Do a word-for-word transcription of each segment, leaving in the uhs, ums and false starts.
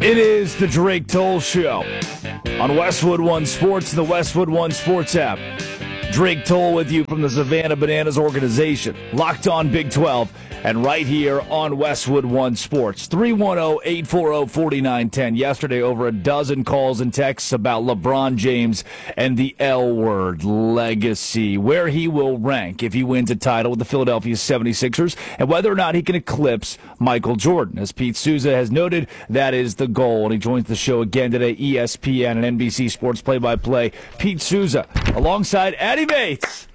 It is the Drake Toll Show on Westwood One Sports and the Westwood One Sports app. Drake Toll with you from the Savannah Bananas organization, Locked On Big twelve, and right here on Westwood One Sports. three one zero, eight four zero, four nine one zero. Yesterday, over a dozen calls and texts about LeBron James and the L word, legacy, where he will rank if he wins a title with the Philadelphia seventy-sixers, and whether or not he can eclipse Michael Jordan. As Pete Souza has noted, that is the goal, and he joins the show again today, E S P N and N B C Sports play-by-play. Pete Souza, alongside Addy Bates.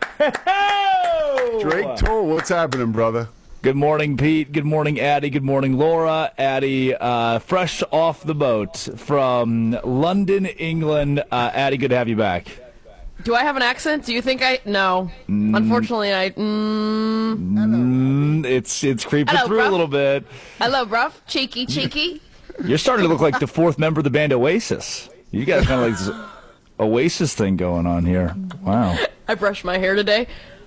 Drake Toll, what's happening, brother? Good morning, Pete. Good morning, Addy. Good morning, Laura. Addy, uh, fresh off the boat from London, England. Uh, Addy, good to have you back. Do I have an accent? Do you think I... No. Mm. Unfortunately, I... Mm. Mm, it's it's creeping Hello, through bruv. a little bit. Hello, bruv. Cheeky, cheeky. You're starting to look like the fourth member of the band Oasis. You got kind of like this Oasis thing going on here. Wow. I brushed my hair today.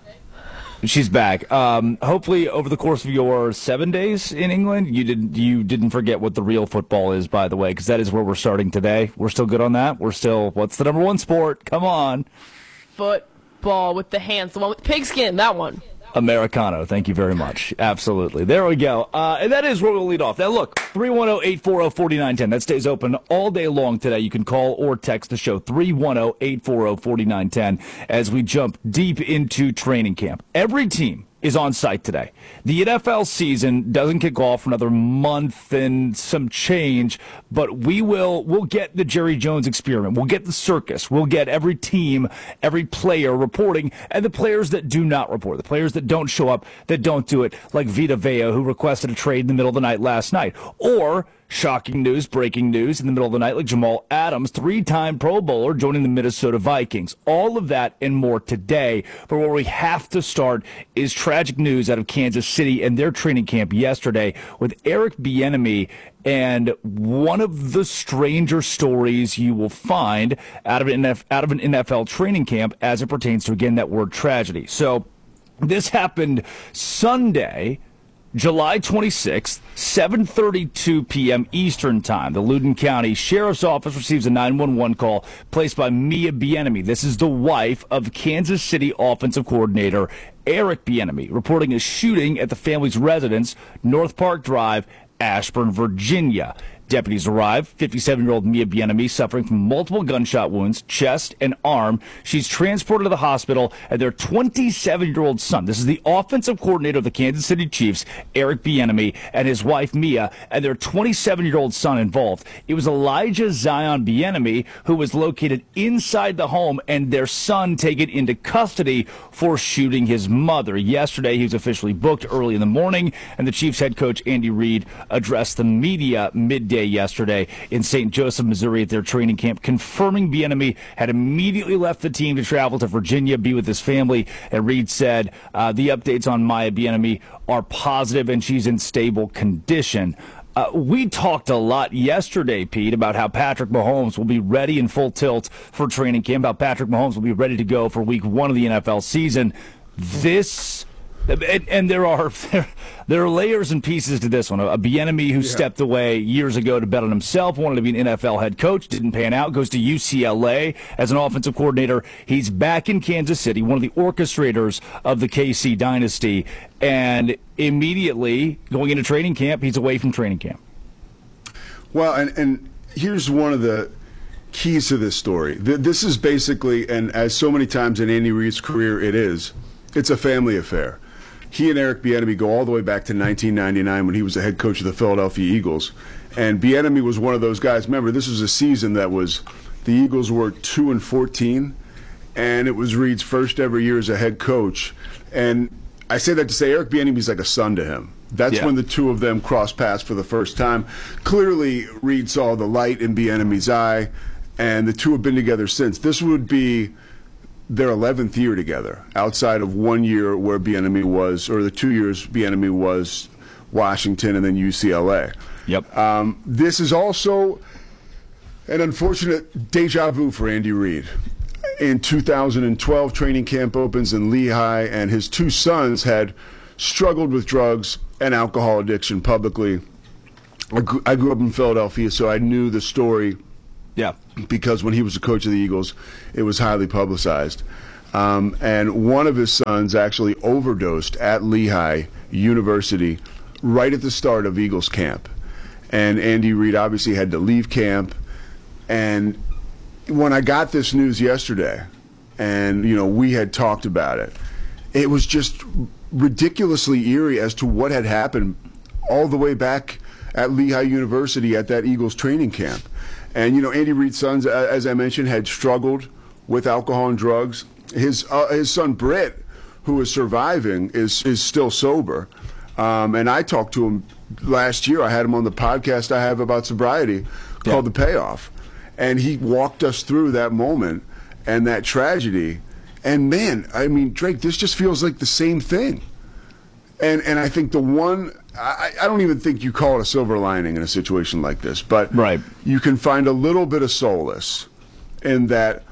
She's back. Um, hopefully, over the course of your seven days in England, you didn't you didn't forget what the real football is, by the way, because that is where we're starting today. We're still good on that. We're still, what's the number one sport? Come on. Football with the hands. The one with pigskin. That one. Americano. Thank you very much. Absolutely. There we go. Uh, and that is where we'll lead off. Now, look, three one zero, eight four zero, four nine one zero. That stays open all day long today. You can call or text the show, three one zero, eight four zero, four nine one zero, as we jump deep into training camp. Every team is on site today. The N F L season doesn't kick off for another month and some change, but we will we'll get the Jerry Jones experiment. We'll get the circus. We'll get every team, every player reporting, and the players that do not report, the players that don't show up, that don't do it, like Vita Vea, who requested a trade in the middle of the night last night, or shocking news, breaking news in the middle of the night, like Jamal Adams, three-time Pro Bowler, joining the Minnesota Vikings. All of that and more today. But where we have to start is tragic news out of Kansas City and their training camp yesterday with Eric Bieniemy, and one of the stranger stories you will find out of an out of an N F L training camp as it pertains to, again, that word tragedy. So this happened Sunday, July twenty-sixth, seven thirty-two p.m. Eastern Time. The Loudoun County Sheriff's Office receives a nine one one call placed by Mia Bieniemy. This is the wife of Kansas City offensive coordinator Eric Bieniemy, reporting a shooting at the family's residence, North Park Drive, Ashburn, Virginia. Deputies arrive. fifty-seven-year-old Mia Bieniemy suffering from multiple gunshot wounds, chest and arm. She's transported to the hospital, and their twenty-seven-year-old son, this is the offensive coordinator of the Kansas City Chiefs, Eric Bieniemy, and his wife Mia, and their twenty-seven-year-old son involved. It was Elijah Zion Bieniemy who was located inside the home, and their son taken into custody for shooting his mother. Yesterday, he was officially booked early in the morning, and the Chiefs head coach Andy Reid addressed the media midday yesterday in Saint Joseph, Missouri at their training camp, confirming Bieniemy had immediately left the team to travel to Virginia, be with his family. And Reid said uh, the updates on Mia Bieniemy are positive and she's in stable condition. Uh, we talked a lot yesterday, Pete, about how Patrick Mahomes will be ready in full tilt for training camp, how Patrick Mahomes will be ready to go for week one of the N F L season. This... And, and there are there, there are layers and pieces to this one. A Bieniemy who yeah. stepped away years ago to bet on himself, wanted to be an N F L head coach, didn't pan out, goes to U C L A as an offensive coordinator. He's back in Kansas City, one of the orchestrators of the K C dynasty, and immediately going into training camp, he's away from training camp. Well, and, and here's one of the keys to this story. This is basically, and as so many times in Andy Reid's career it is, it's a family affair. He and Eric Bieniemy go all the way back to nineteen ninety-nine when he was the head coach of the Philadelphia Eagles. And Bieniemy was one of those guys. Remember, this was a season that was, the Eagles were two and fourteen, and it was Reid's first ever year as a head coach. And I say that to say Eric Bieniemy's like a son to him. That's yeah. when the two of them crossed paths for the first time. Clearly, Reid saw the light in Bieniemy's eye, and the two have been together since. This would be their eleventh year together, outside of one year where Bieniemy was, or the two years Bieniemy was Washington and then U C L A. Yep. Um, this is also an unfortunate deja vu for Andy Reid. In two thousand twelve, training camp opens in Lehigh, and his two sons had struggled with drugs and alcohol addiction publicly. I grew, I grew up in Philadelphia, so I knew the story. Yeah. Because when he was the coach of the Eagles, it was highly publicized. Um, and one of his sons actually overdosed at Lehigh University right at the start of Eagles camp. And Andy Reid obviously had to leave camp. And when I got this news yesterday, and, you know, we had talked about it, it was just ridiculously eerie as to what had happened all the way back at Lehigh University at that Eagles training camp. And, you know, Andy Reid's sons, as I mentioned, had struggled with alcohol and drugs. His uh, his son Britt, who is surviving, is is still sober. Um, and I talked to him last year. I had him on the podcast I have about sobriety called Yeah. The Payoff. And he walked us through that moment and that tragedy. And, man, I mean, Drake, this just feels like the same thing. And and I think the one, I, I don't even think you call it a silver lining in a situation like this, but Right. you can find a little bit of solace in that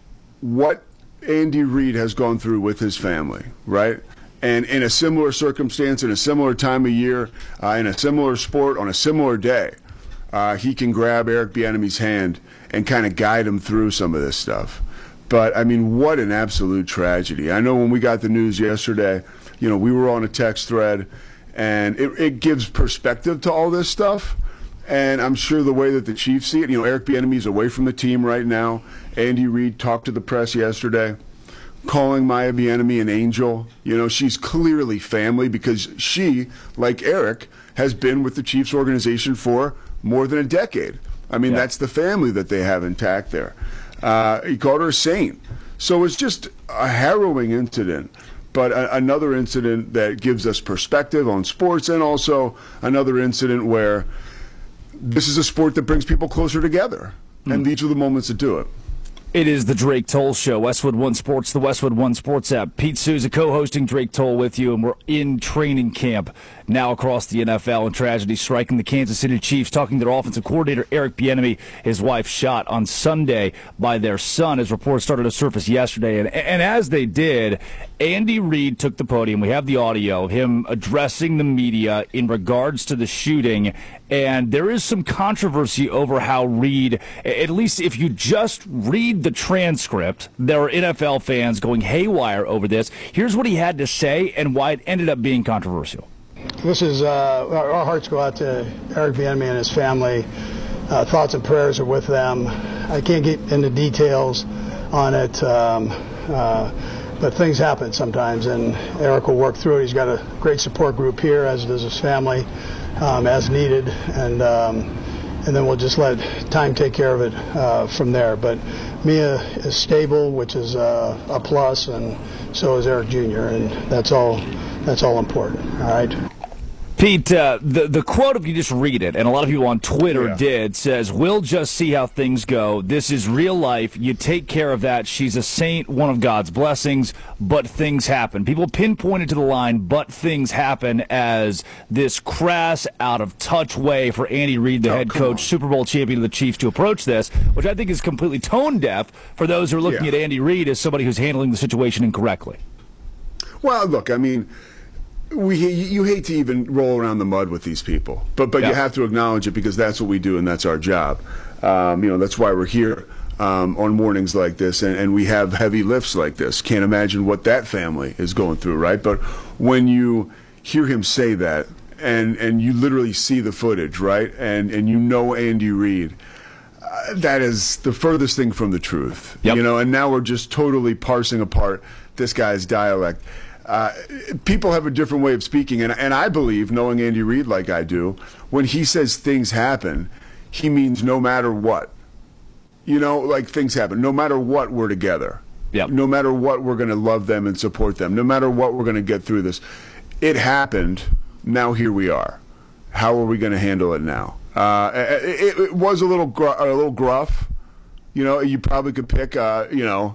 what Andy Reid has gone through with his family, right? And in a similar circumstance, in a similar time of year, uh, in a similar sport, on a similar day, uh, he can grab Eric Bieniemy's hand and kind of guide him through some of this stuff. But, I mean, what an absolute tragedy. I know when we got the news yesterday, you know, we were on a text thread, and it, it gives perspective to all this stuff. And I'm sure the way that the Chiefs see it, you know, Eric Bieniemy is away from the team right now. Andy Reid talked to the press yesterday, calling Maya Bieniemy an angel. You know, she's clearly family because she, like Eric, has been with the Chiefs organization for more than a decade. I mean, Yeah. that's the family that they have intact there. Uh, he called her a saint. So it's just a harrowing incident, but a, another incident that gives us perspective on sports, and also another incident where this is a sport that brings people closer together. And these are the moments that do it. It is the Drake Toll Show, Westwood One Sports, the Westwood One Sports app. Pete Souza co-hosting Drake Toll with you, and we're in training camp now across the N F L, and tragedy striking the Kansas City Chiefs, talking to their offensive coordinator, Eric Bieniemy, his wife shot on Sunday by their son, as reports started to surface yesterday. And, and as they did, Andy Reid took the podium. We have the audio of him addressing the media in regards to the shooting, and there is some controversy over how Reid, at least if you just read the transcript, there are N F L fans going haywire over this. Here's what he had to say and why it ended up being controversial. This is, uh, our, our hearts go out to Eric Bieniemy and his family. Uh, thoughts and prayers are with them. I can't get into details on it, um, uh, but things happen sometimes, and Eric will work through it. He's got a great support group here, as does his family, um, as needed, and um, and then we'll just let time take care of it uh, from there. But Mia is stable, which is uh, a plus, and so is Eric Junior, and that's all. That's all important. All right. Pete, uh, the the quote, if you just read it, and a lot of people on Twitter Yeah. did, says, "We'll just see how things go. This is real life. You take care of that. She's a saint, one of God's blessings, but things happen." People pinpointed to the line, "but things happen," as this crass, out of touch way for Andy Reid, the Oh, head come coach, on. Super Bowl champion of the Chiefs, to approach this, which I think is completely tone deaf for those who are looking Yeah. at Andy Reid as somebody who's handling the situation incorrectly. Well, look, I mean, we you hate to even roll around the mud with these people, but but Yeah. you have to acknowledge it because that's what we do and that's our job. Um, you know, that's why we're here um, on mornings like this, and, and we have heavy lifts like this. Can't imagine what that family is going through, right? But when you hear him say that, and and you literally see the footage, right, and and you know Andy Reid. Uh, that is the furthest thing from the truth, Yep. you know. And now we're just totally parsing apart this guy's dialect. Uh, people have a different way of speaking, and, and I believe, knowing Andy Reid like I do, when he says things happen, he means no matter what. You know, like things happen. No matter what, we're together. Yep. No matter what, we're going to love them and support them. No matter what, we're going to get through this. It happened. Now here we are. How are we going to handle it now? Uh, it, it was a little gr- a little gruff. You know, you probably could pick, uh, you know,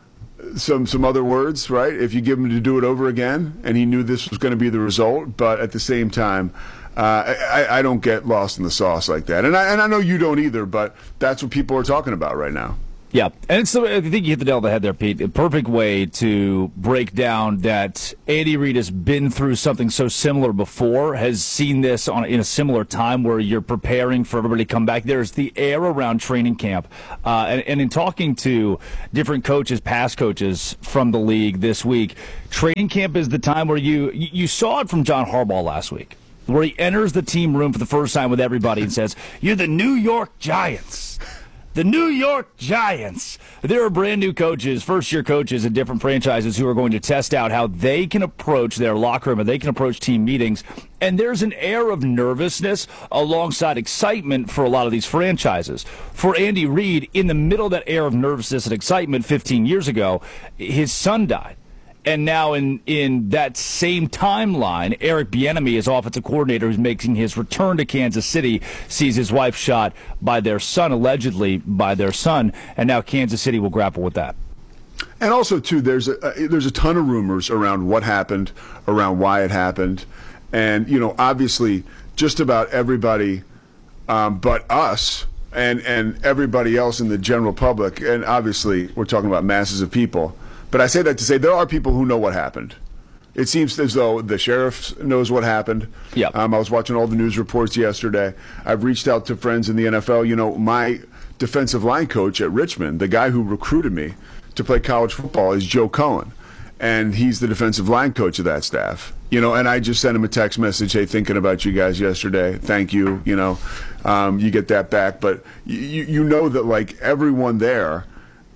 some some other words, right? If you give him to do it over again, and he knew this was going to be the result. But at the same time, uh, I, I don't get lost in the sauce like that, and I and I know you don't either. But that's what people are talking about right now. Yeah, and it's the, I think you hit the nail on the head there, Pete. A perfect way to break down that Andy Reid has been through something so similar before, has seen this on in a similar time where you're preparing for everybody to come back. There's the air around training camp, uh, and, and in talking to different coaches, past coaches from the league this week, training camp is the time where you you saw it from John Harbaugh last week, where he enters the team room for the first time with everybody and says, "You're the New York Giants." The New York Giants. There are brand new coaches, first-year coaches in different franchises who are going to test out how they can approach their locker room and they can approach team meetings. And there's an air of nervousness alongside excitement for a lot of these franchises. For Andy Reid, in the middle of that air of nervousness and excitement fifteen years ago, his son died. And now in, in that same timeline, Eric Bieniemy is offensive coordinator who's making his return to Kansas City, sees his wife shot by their son, allegedly by their son, and now Kansas City will grapple with that. And also, too, there's a, uh, there's a ton of rumors around what happened, around why it happened. And, you know, obviously, just about everybody um, but us and, and everybody else in the general public, and obviously we're talking about masses of people, but I say that to say there are people who know what happened. It seems as though the sheriff knows what happened. Yeah. Um, I was watching all the news reports yesterday. I've reached out to friends in the N F L. You know, my defensive line coach at Richmond, the guy who recruited me to play college football, is Joe Cohen. And he's the defensive line coach of that staff. You know, and I just sent him a text message, hey, thinking about you guys yesterday. Thank you. You know, um, you get that back. But you, you know that, like, everyone there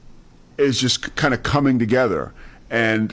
is just kind of coming together, and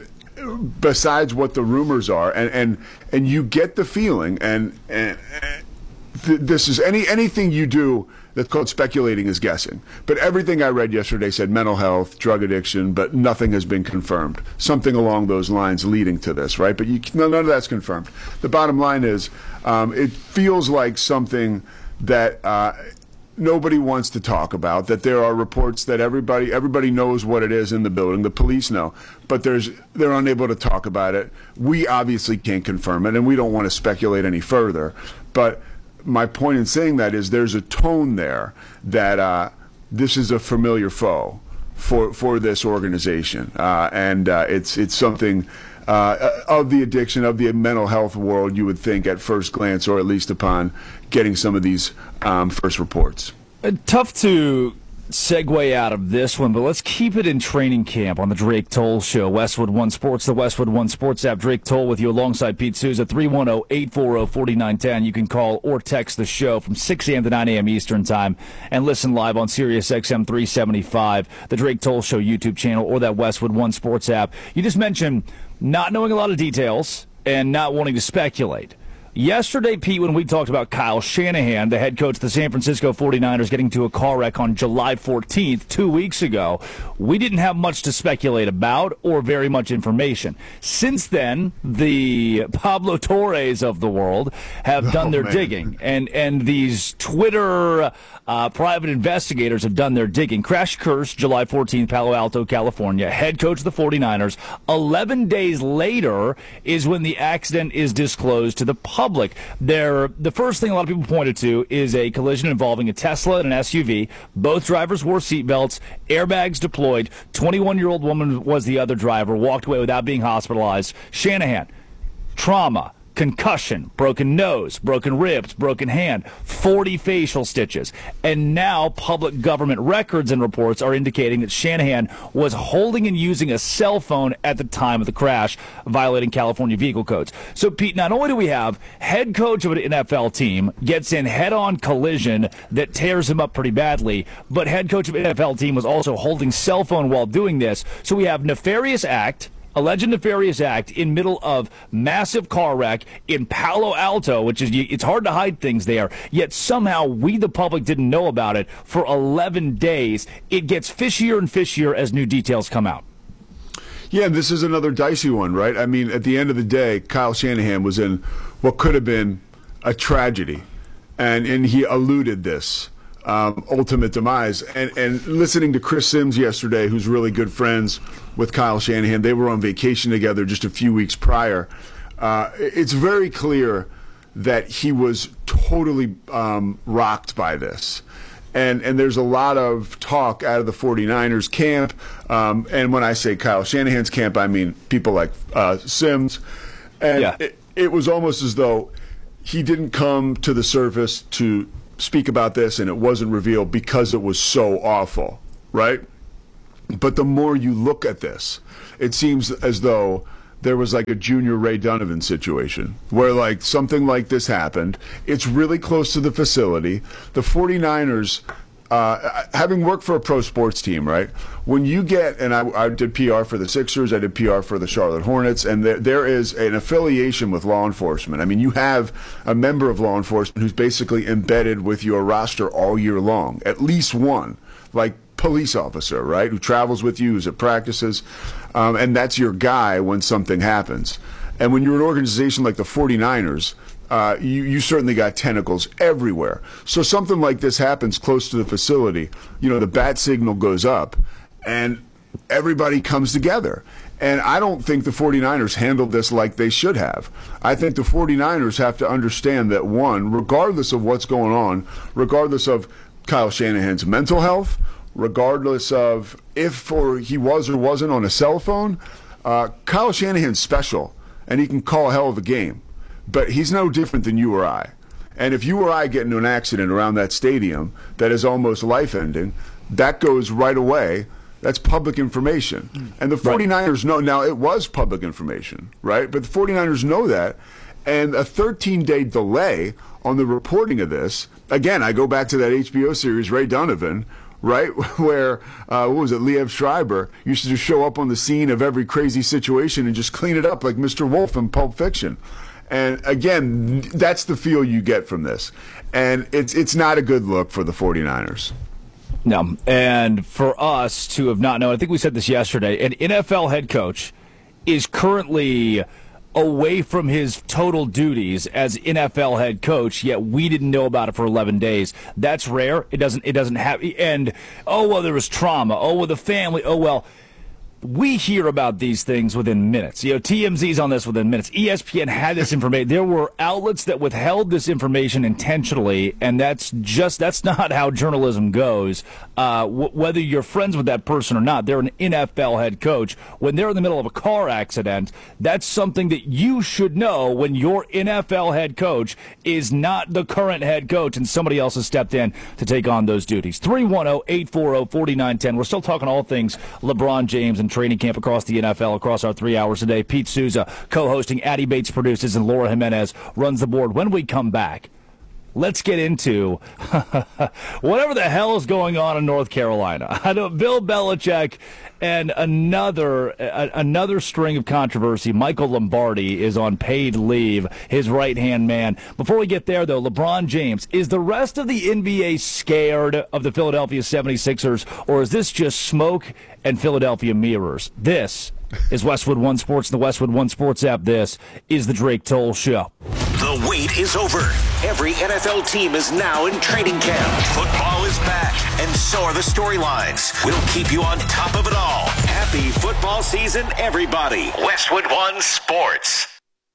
besides what the rumors are, and and, and you get the feeling, and, and, and th- this is any anything you do that's called speculating is guessing. But everything I read yesterday said mental health, drug addiction, but nothing has been confirmed. Something along those lines leading to this, right? But you, none of that's confirmed. The bottom line is, um, it feels like something that Uh, nobody wants to talk about, that there are reports that everybody everybody knows what it is in the building. The police know, but there's they're unable to talk about it. We obviously can't confirm it, and we don't want to speculate any further. But my point in saying that is there's a tone there that uh, this is a familiar foe for for this organization, uh, and uh, it's it's something uh, of the addiction, of the mental health world, you would think at first glance, or at least upon getting some of these um, first reports. Uh, tough to segue out of this one, but let's keep it in training camp on the Drake Toll Show. Westwood One Sports, the Westwood One Sports app. Drake Toll with you alongside Pete Souza, three one zero, eight four zero, four nine one zero. You can call or text the show from six a.m. to nine a.m. Eastern Time and listen live on Sirius X M three seventy-five, the Drake Toll Show YouTube channel, or that Westwood One Sports app. You just mentioned not knowing a lot of details and not wanting to speculate. Yesterday, Pete, when we talked about Kyle Shanahan, the head coach of the San Francisco forty-niners, getting into a car wreck on July fourteenth, two weeks ago, we didn't have much to speculate about or very much information. Since then, the Pablo Torres of the world have done oh, their man. digging, and, and these Twitter uh, private investigators have done their digging. Crash course, July fourteenth, Palo Alto, California, head coach of the forty-niners. eleven days later is when the accident is disclosed to the public. Public. There, the first thing a lot of people pointed to is a collision involving a Tesla and an S U V. Both drivers wore seatbelts, airbags deployed. twenty-one-year-old woman was the other driver, walked away without being hospitalized. Shanahan, trauma, concussion, broken nose, broken ribs, broken hand, forty facial stitches. And now public government records and reports are indicating that Shanahan was holding and using a cell phone at the time of the crash, violating California vehicle codes. So, Pete, not only do we have head coach of an N F L team gets in head-on collision that tears him up pretty badly, but head coach of an N F L team was also holding cell phone while doing this. So we have nefarious act, alleged nefarious act in middle of massive car wreck in Palo Alto, which is, it's hard to hide things there, yet somehow we, the public, didn't know about it for eleven days. It gets fishier and fishier as new details come out. Yeah, this is another dicey one, right? I mean, at the end of the day, Kyle Shanahan was in what could have been a tragedy, and, and he eluded this Um, ultimate demise. And, and listening to Chris Sims yesterday, who's really good friends with Kyle Shanahan, they were on vacation together just a few weeks prior. Uh, it's very clear that he was totally um, rocked by this. And and there's a lot of talk out of the 49ers camp. Um, and when I say Kyle Shanahan's camp, I mean people like uh, Sims. And yeah. it, it was almost as though he didn't come to the surface to speak about this, and it wasn't revealed because it was so awful, right? But the more you look at this, it seems as though there was like a junior Ray Donovan situation where like something like this happened. It's really close to the facility. The 49ers, uh, having worked for a pro sports team, right? When you get, and I, I did P R for the Sixers, I did P R for the Charlotte Hornets, and there, there is an affiliation with law enforcement. I mean, you have a member of law enforcement who's basically embedded with your roster all year long, at least one, like police officer, right, who travels with you, who's at practices, um, and that's your guy when something happens. And when you're an organization like the 49ers, uh, you, you certainly got tentacles everywhere. So something like this happens close to the facility, you know, the bat signal goes up, and everybody comes together. And I don't think the 49ers handled this like they should have. I think the 49ers have to understand that, one, regardless of what's going on, regardless of Kyle Shanahan's mental health, regardless of if or he was or wasn't on a cell phone, uh, Kyle Shanahan's special, and he can call a hell of a game. But he's no different than you or I. And if you or I get into an accident around that stadium that is almost life-ending, that goes right away. That's public information. And the 49ers know, now it was public information, right? But the 49ers know that. And a thirteen-day delay on the reporting of this, again, I go back to that H B O series, Ray Donovan, right, where, uh, what was it, Liev Schreiber used to just show up on the scene of every crazy situation and just clean it up like Mister Wolf in Pulp Fiction. And, again, that's the feel you get from this. And it's it's not a good look for the 49ers. No, and for us to have not known, I think we said this yesterday, an N F L head coach is currently away from his total duties as N F L head coach, yet we didn't know about it for eleven days. That's rare. It doesn't, it doesn't have, and, oh, well, there was trauma. Oh, well, the family. Oh, well, we hear about these things within minutes. You know, T M Z's on this within minutes. E S P N had this information. There were outlets that withheld this information intentionally, and that's just, that's not how journalism goes. Uh, w- whether you're friends with that person or not, they're an N F L head coach. When they're in the middle of a car accident, that's something that you should know when your N F L head coach is not the current head coach and somebody else has stepped in to take on those duties. three one zero, eight four zero, four nine one zero. We're still talking all things LeBron James and training camp across the N F L across our three hours a day. Pete Souza co-hosting, Addie Bates produces, and Laura Jimenez runs the board. When we come back, let's get into whatever the hell is going on in North Carolina. I know Bill Belichick and another a, another string of controversy. Michael Lombardi is on paid leave, his right-hand man. Before we get there, though, LeBron James. Is the rest of the N B A scared of the Philadelphia seventy-sixers, or is this just smoke and Philadelphia mirrors? This is Westwood One Sports and the Westwood One Sports app. This is the Drake Toll Show. The wait is over. Every N F L team is now in training camp. Football is back, and so are the storylines. We'll keep you on top of it all. Happy football season, everybody. Westwood One Sports.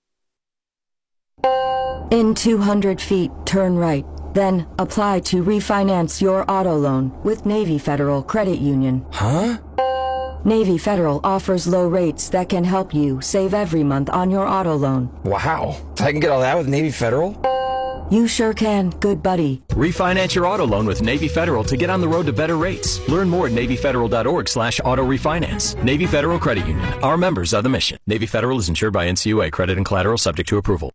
In two hundred feet, turn right. Then apply to refinance your auto loan with Navy Federal Credit Union. Huh? Navy Federal offers low rates that can help you save every month on your auto loan. Wow. I can get all that with Navy Federal? You sure can, good buddy. Refinance your auto loan with Navy Federal to get on the road to better rates. Learn more at NavyFederal.org slash auto refinance. Navy Federal Credit Union. Our members are the mission. Navy Federal is insured by N C U A. Credit and collateral subject to approval.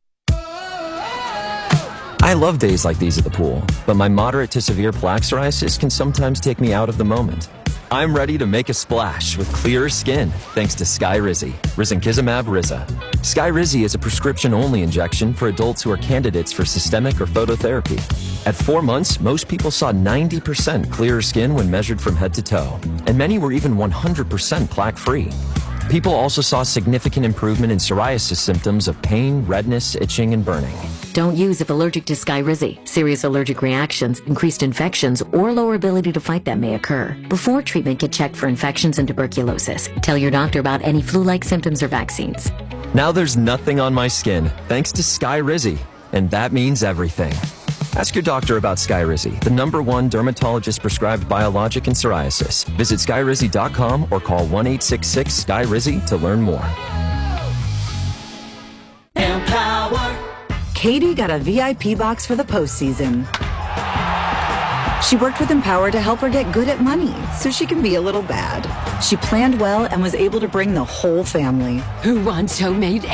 I love days like these at the pool, but my moderate to severe plaque psoriasis can sometimes take me out of the moment. I'm ready to make a splash with clearer skin thanks to Skyrizi, risankizumab Riza. Skyrizi is a prescription-only injection for adults who are candidates for systemic or phototherapy. At four months, most people saw ninety percent clearer skin when measured from head to toe, and many were even one hundred percent plaque-free. People also saw significant improvement in psoriasis symptoms of pain, redness, itching, and burning. Don't use if allergic to Skyrizi. Serious allergic reactions, increased infections, or lower ability to fight them may occur. Before treatment, get checked for infections and tuberculosis. Tell your doctor about any flu-like symptoms or vaccines. Now there's nothing on my skin thanks to Skyrizi, and that means everything. Ask your doctor about Skyrizi, the number one dermatologist-prescribed biologic in psoriasis. Visit skyrizi dot com or call one eight six six Sky Rizzy to learn more. Empower. Katie got a V I P box for the postseason. She worked with Empower to help her get good at money so she can be a little bad. She planned well and was able to bring the whole family. Who wants homemade